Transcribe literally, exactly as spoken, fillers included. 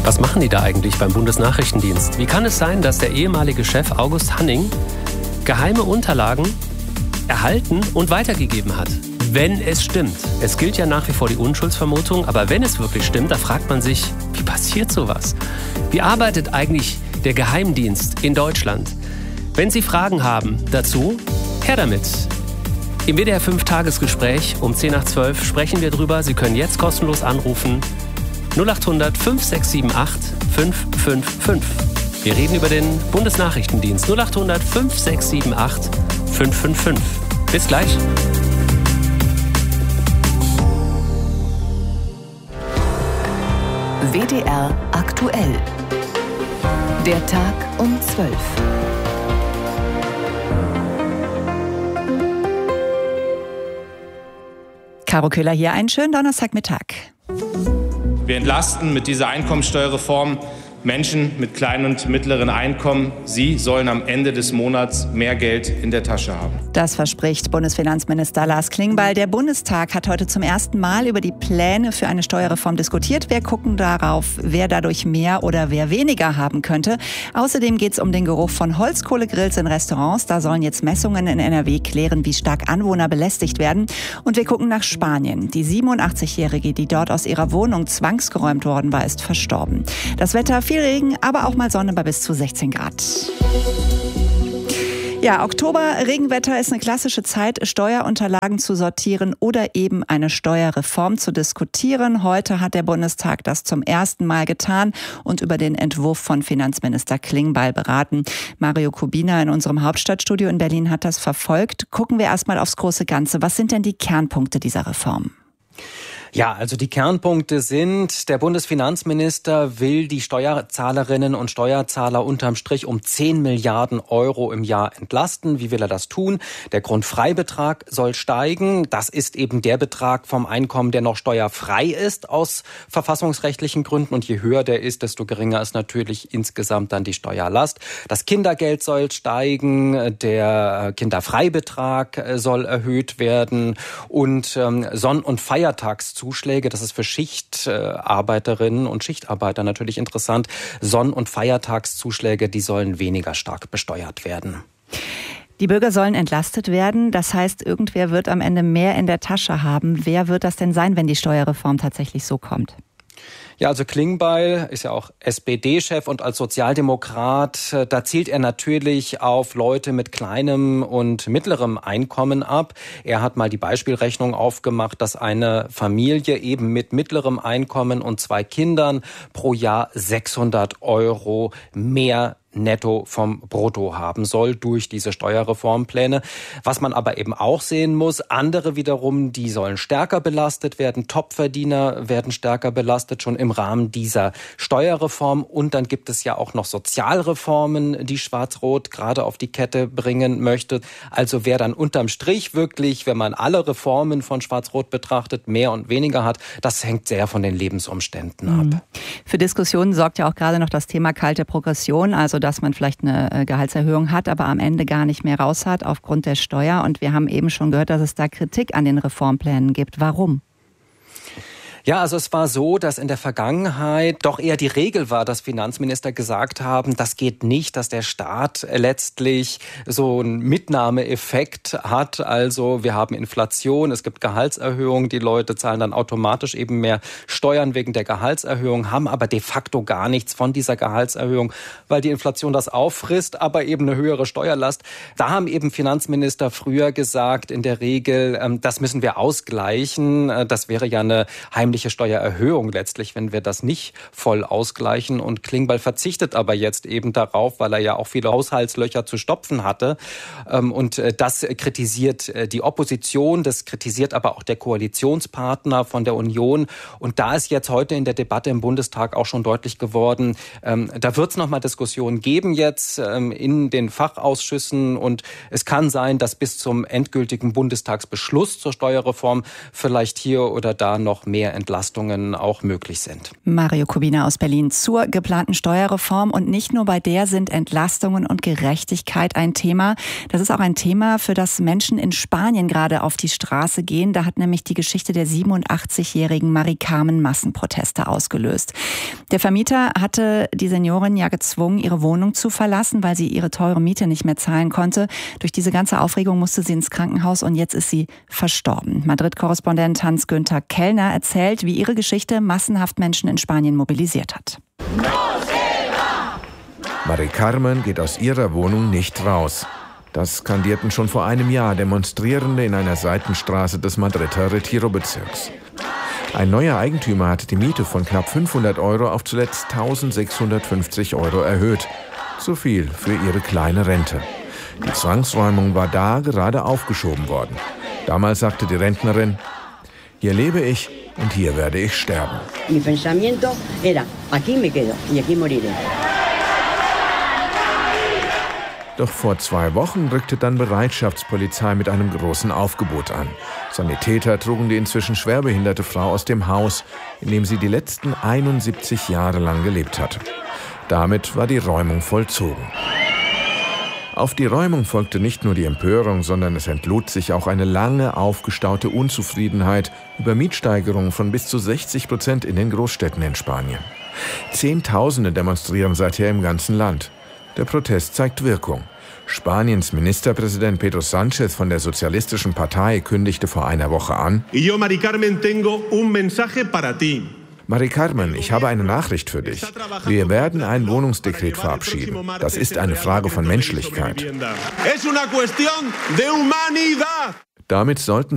Was machen die da eigentlich beim Bundesnachrichtendienst? Wie kann es sein, dass der ehemalige Chef August Hanning geheime Unterlagen erhalten und weitergegeben hat? Wenn es stimmt. Es gilt ja nach wie vor die Unschuldsvermutung, aber wenn es wirklich stimmt, da fragt man sich, wie passiert sowas? Wie arbeitet eigentlich der Geheimdienst in Deutschland? Wenn Sie Fragen haben dazu, her damit. Im W D R fünf Tagesgespräch um zehn nach zwölf sprechen wir drüber. Sie können jetzt kostenlos anrufen. null acht hundert fünf sechs sieben acht fünf fünf fünf. Wir reden über den Bundesnachrichtendienst. null acht hundert fünf sechs sieben acht fünf fünf fünf. Bis gleich. W D R aktuell. Der Tag um zwölf. Caro Köhler hier, einen schönen Donnerstagmittag. Wir entlasten mit dieser Einkommensteuerreform Menschen mit kleinen und mittleren Einkommen. Sie sollen am Ende des Monats mehr Geld in der Tasche haben. Das verspricht Bundesfinanzminister Lars Klingbeil. Der Bundestag hat heute zum ersten Mal über die Pläne für eine Steuerreform diskutiert. Wir gucken darauf, wer dadurch mehr oder wer weniger haben könnte. Außerdem geht es um den Geruch von Holzkohlegrills in Restaurants. Da sollen jetzt Messungen in N R W klären, wie stark Anwohner belästigt werden. Und wir gucken nach Spanien. Die siebenundachtzigjährige, die dort aus ihrer Wohnung zwangsgeräumt worden war, ist verstorben. Das Wetter viel Regen, aber auch mal Sonne bei bis zu sechzehn Grad. Ja, Oktober-Regenwetter ist eine klassische Zeit, Steuerunterlagen zu sortieren oder eben eine Steuerreform zu diskutieren. Heute hat der Bundestag das zum ersten Mal getan und über den Entwurf von Finanzminister Klingbeil beraten. Mario Kubina in unserem Hauptstadtstudio in Berlin hat das verfolgt. Gucken wir erstmal aufs große Ganze. Was sind denn die Kernpunkte dieser Reform? Ja, also die Kernpunkte sind, der Bundesfinanzminister will die Steuerzahlerinnen und Steuerzahler unterm Strich um zehn Milliarden Euro im Jahr entlasten. Wie will er das tun? Der Grundfreibetrag soll steigen. Das ist eben der Betrag vom Einkommen, der noch steuerfrei ist aus verfassungsrechtlichen Gründen. Und je höher der ist, desto geringer ist natürlich insgesamt dann die Steuerlast. Das Kindergeld soll steigen, der Kinderfreibetrag soll erhöht werden und ähm, Sonn- und Feiertagszuschläge, das ist für Schichtarbeiterinnen und Schichtarbeiter natürlich interessant. Sonn- und Feiertagszuschläge, die sollen weniger stark besteuert werden. Die Bürger sollen entlastet werden. Das heißt, irgendwer wird am Ende mehr in der Tasche haben. Wer wird das denn sein, wenn die Steuerreform tatsächlich so kommt? Ja, also Klingbeil ist ja auch S P D-Chef und als Sozialdemokrat, da zielt er natürlich auf Leute mit kleinem und mittlerem Einkommen ab. Er hat mal die Beispielrechnung aufgemacht, dass eine Familie eben mit mittlerem Einkommen und zwei Kindern pro Jahr sechshundert Euro mehr netto vom Brutto haben soll durch diese Steuerreformpläne. Was man aber eben auch sehen muss, andere wiederum, die sollen stärker belastet werden. Topverdiener werden stärker belastet, schon im Rahmen dieser Steuerreform. Und dann gibt es ja auch noch Sozialreformen, die Schwarz-Rot gerade auf die Kette bringen möchte. Also wer dann unterm Strich wirklich, wenn man alle Reformen von Schwarz-Rot betrachtet, mehr und weniger hat, das hängt sehr von den Lebensumständen ab. Mhm. Für Diskussionen sorgt ja auch gerade noch das Thema kalte Progression, also dass man vielleicht eine Gehaltserhöhung hat, aber am Ende gar nicht mehr raus hat aufgrund der Steuer. Und wir haben eben schon gehört, dass es da Kritik an den Reformplänen gibt. Warum? Ja, also es war so, dass in der Vergangenheit doch eher die Regel war, dass Finanzminister gesagt haben, das geht nicht, dass der Staat letztlich so einen Mitnahmeeffekt hat. Also wir haben Inflation, es gibt Gehaltserhöhungen, die Leute zahlen dann automatisch eben mehr Steuern wegen der Gehaltserhöhung, haben aber de facto gar nichts von dieser Gehaltserhöhung, weil die Inflation das auffrisst, aber eben eine höhere Steuerlast. Da haben eben Finanzminister früher gesagt, in der Regel, das müssen wir ausgleichen. Das wäre ja eine heimliche Steuererhöhung letztlich, wenn wir das nicht voll ausgleichen. Und Klingbeil verzichtet aber jetzt eben darauf, weil er ja auch viele Haushaltslöcher zu stopfen hatte. Und das kritisiert die Opposition, das kritisiert aber auch der Koalitionspartner von der Union. Und da ist jetzt heute in der Debatte im Bundestag auch schon deutlich geworden, da wird es nochmal Diskussionen geben jetzt in den Fachausschüssen. Und es kann sein, dass bis zum endgültigen Bundestagsbeschluss zur Steuerreform vielleicht hier oder da noch mehr Entwicklung Entlastungen auch möglich sind. Mario Kubina aus Berlin zur geplanten Steuerreform. Und nicht nur bei der sind Entlastungen und Gerechtigkeit ein Thema. Das ist auch ein Thema, für das Menschen in Spanien gerade auf die Straße gehen. Da hat nämlich die Geschichte der siebenundachtzigjährigen Mari Carmen Massenproteste ausgelöst. Der Vermieter hatte die Seniorin ja gezwungen, ihre Wohnung zu verlassen, weil sie ihre teure Miete nicht mehr zahlen konnte. Durch diese ganze Aufregung musste sie ins Krankenhaus und jetzt ist sie verstorben. Madrid-Korrespondent Hans-Günther Kellner erzählt, wie ihre Geschichte massenhaft Menschen in Spanien mobilisiert hat. Mari Carmen geht aus ihrer Wohnung nicht raus. Das skandierten schon vor einem Jahr Demonstrierende in einer Seitenstraße des Madrider Retiro-Bezirks. Ein neuer Eigentümer hatte die Miete von knapp fünfhundert Euro auf zuletzt eintausendsechshundertfünfzig Euro erhöht. Zu viel für ihre kleine Rente. Die Zwangsräumung war da gerade aufgeschoben worden. Damals sagte die Rentnerin: Hier lebe ich und hier werde ich sterben. Mi pensamiento era, aquí me quedo y aquí moriré. Doch vor zwei Wochen rückte dann Bereitschaftspolizei mit einem großen Aufgebot an. Sanitäter trugen die inzwischen schwerbehinderte Frau aus dem Haus, in dem sie die letzten einundsiebzig Jahre lang gelebt hatte. Damit war die Räumung vollzogen. Auf die Räumung folgte nicht nur die Empörung, sondern es entlud sich auch eine lange aufgestaute Unzufriedenheit über Mietsteigerungen von bis zu sechzig Prozent in den Großstädten in Spanien. Zehntausende demonstrieren seither im ganzen Land. Der Protest zeigt Wirkung. Spaniens Ministerpräsident Pedro Sánchez von der Sozialistischen Partei kündigte vor einer Woche an: Yo, Mari Carmen, tengo un mensaje para ti. Mari Carmen, ich habe eine Nachricht für dich. Wir werden ein Wohnungsdekret verabschieden. Das ist eine Frage von Menschlichkeit. Damit sollten